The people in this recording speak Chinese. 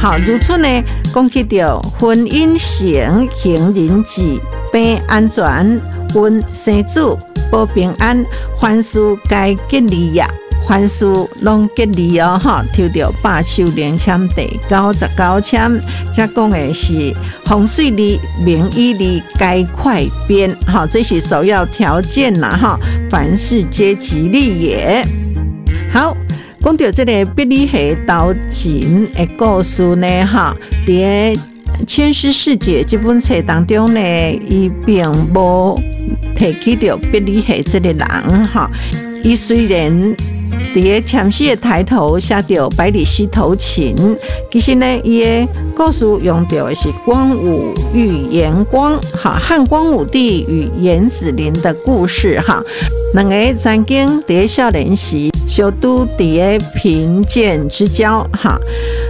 好，如此呢，讲起到婚姻成行人志，平安全，婚生子，保平安，凡事该吉利呀。凡事拢吉利哦，抽到百秀连签第99签，这讲的是风水利、名医利、该快边，这是首要条件啦，凡事皆吉利也。好，讲到这个必理系斗钱的故事呢，在《千师世解》这本册当中呢，伊并无提起到必理系这个人，伊虽然在签诗的抬头写到百里奚头琴，其实呢，伊的故事用到的是光武与严光，汉光武帝与严子陵的故事，两个曾经在少年时小拄在贫贱之交，